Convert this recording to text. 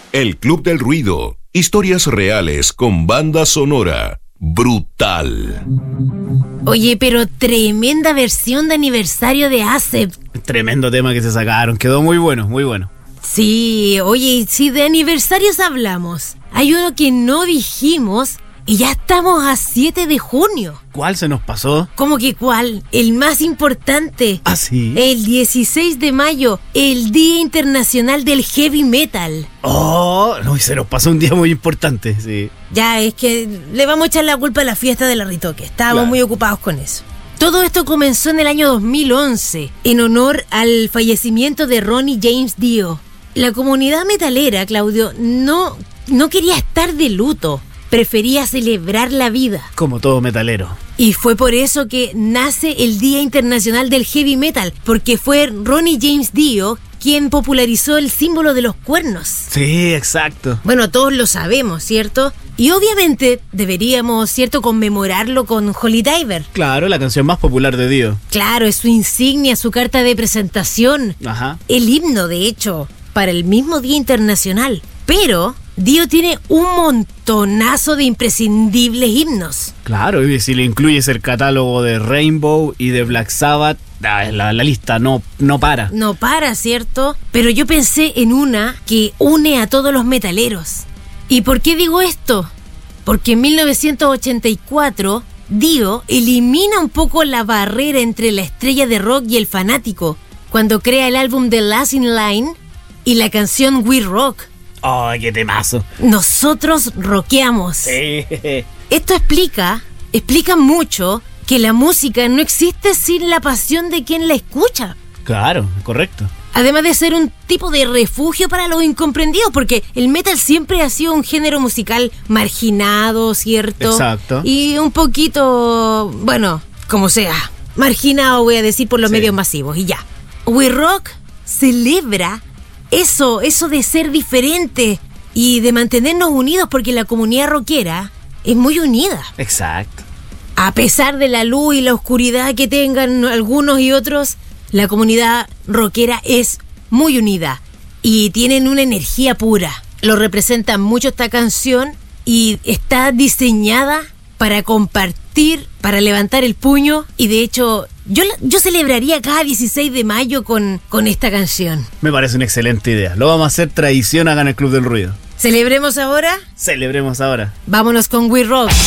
El Club del Ruido. Historias reales con banda sonora. Brutal. Oye, pero tremenda versión de aniversario de ASEP. Tremendo tema que se sacaron, quedó muy bueno, muy bueno. Sí, oye, si de aniversarios hablamos, hay uno que no dijimos y ya estamos a 7 de junio. ¿Cuál se nos pasó? ¿Cómo que cuál? El más importante. ¿Ah, sí? El 16 de mayo, el Día Internacional del Heavy Metal. Oh, no, y se nos pasó un día muy importante, sí. Ya, es que le vamos a echar la culpa a la fiesta de la Ritoque. Estábamos Claro. muy ocupados con eso. Todo esto comenzó en el año 2011, en honor al fallecimiento de Ronnie James Dio. La comunidad metalera, Claudio, no quería estar de luto. Prefería celebrar la vida. Como todo metalero. Y fue por eso que nace el Día Internacional del Heavy Metal, porque fue Ronnie James Dio quien popularizó el símbolo de los cuernos. Sí, exacto. Bueno, todos lo sabemos, ¿cierto? Y obviamente deberíamos, ¿cierto?, conmemorarlo con Holy Diver. Claro, la canción más popular de Dio. Claro, es su insignia, su carta de presentación. Ajá. El himno, de hecho, para el mismo Día Internacional. Pero Dio tiene un montonazo de imprescindibles himnos. Claro, y si le incluyes el catálogo de Rainbow y de Black Sabbath, la lista no para. No para, ¿cierto? Pero yo pensé en una que une a todos los metaleros. ¿Y por qué digo esto? Porque en 1984, Dio elimina un poco la barrera entre la estrella de rock y el fanático, cuando crea el álbum The Last in Line y la canción We Rock. ¡Oh, qué temazo! Nosotros rockeamos. Sí. Esto explica mucho que la música no existe sin la pasión de quien la escucha. Claro, correcto. Además de ser un tipo de refugio para los incomprendidos, porque el metal siempre ha sido un género musical marginado, ¿cierto? Exacto. Y un poquito, bueno, como sea, marginado, voy a decir, por los medios masivos, y ya. We Rock celebra eso de ser diferente y de mantenernos unidos, porque la comunidad rockera es muy unida. Exacto. A pesar de la luz y la oscuridad que tengan algunos y otros, la comunidad rockera es muy unida y tienen una energía pura. Lo representa mucho esta canción y está diseñada para compartir, para levantar el puño, y de hecho yo celebraría cada 16 de mayo con esta canción. Me parece una excelente idea. Lo vamos a hacer tradición acá en el Club del Ruido. ¿Celebremos ahora? Celebremos ahora. Vámonos con We Rock.